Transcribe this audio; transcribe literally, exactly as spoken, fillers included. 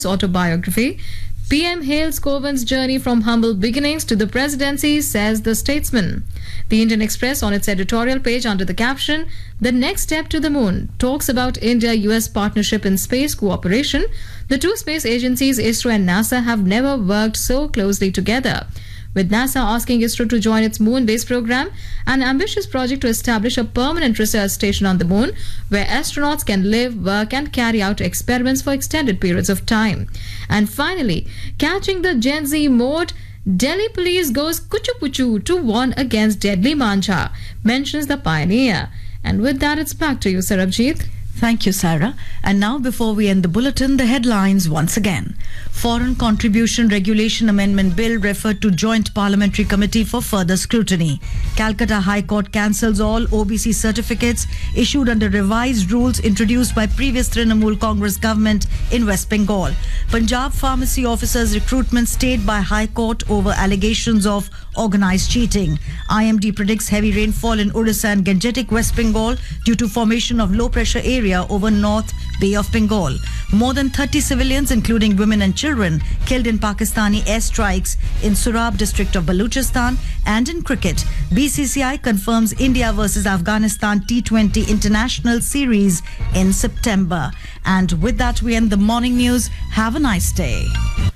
autobiography. P M hails Kovand's journey from humble beginnings to the presidency, says the statesman. The Indian Express, on its editorial page under the caption, "The Next Step to the Moon," talks about India-U S partnership in space cooperation. The two space agencies, ISRO and NASA, have never worked so closely together, with NASA asking ISRO to join its moon-based program, an ambitious project to establish a permanent research station on the moon, where astronauts can live, work and carry out experiments for extended periods of time. And finally, catching the Gen Z mode, Delhi police goes kuchu-puchu to warn against deadly mancha, mentions the pioneer. And with that, it's back to you, Sarabjit. Thank you, Sarah. And now, before we end the bulletin, the headlines once again. Foreign Contribution Regulation Amendment Bill referred to Joint Parliamentary Committee for further scrutiny. Calcutta High Court cancels all O B C certificates issued under revised rules introduced by previous Trinamool Congress government in West Bengal. Punjab pharmacy officers' recruitment stayed by High Court over allegations of organised cheating. I M D predicts heavy rainfall in Odisha and Gangetic West Bengal due to formation of low-pressure area over North Bay of Bengal. More than thirty civilians, including women and children, killed in Pakistani airstrikes in Surab district of Balochistan. And in cricket, B C C I confirms India versus Afghanistan T twenty International Series in September. And with that, we end the morning news. Have a nice day.